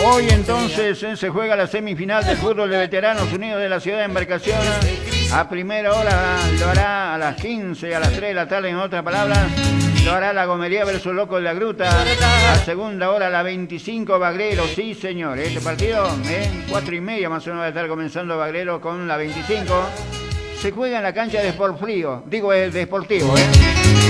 Hoy entonces se juega la semifinal del fútbol de veteranos unidos de la ciudad de Embarcación. A primera hora lo hará a las 15, a las 3 de la tarde, en otras palabras, lo hará la Gomería versus Loco de la Gruta. A segunda hora, a las 25, Bagrero. Sí, señor, este partido, 4:30 más o menos va a estar comenzando Bagrero con la 25. Se juega en la cancha de Sportivo,